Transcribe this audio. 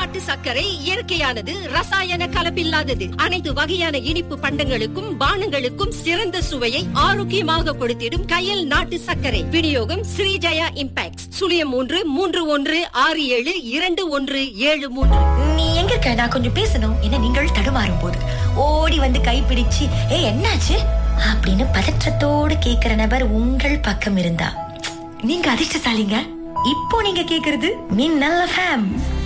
நாட்டு சர்க்கரை இயற்கையானது, ரசாயன கலப்பில்லாதது. அனைத்து வகையான இனிப்பு பண்டங்களுக்கும் பானங்களுக்கும் சிறந்த சுவையை ஆரோக்கியமாக கொடுத்திடும் கயல் நாட்டு சர்க்கரை. விநியோகம் ஸ்ரீஜயா இம்பாக்ட். 0336722173. நீ எங்க இருக்க? நான் கொஞ்சம் பேசணும். என்ன நீங்கள் தடுமாறும் போது ஓடி வந்து கைப்பிடிச்சு என்னாச்சு அப்படின்னு பதற்றத்தோடு கேக்குற நபர் உங்கள் பக்கம் இருந்தா நீங்க அதிர்ஷ்டசாலிங்க. இப்போ நீங்க கேக்குறது மின்னல் FM.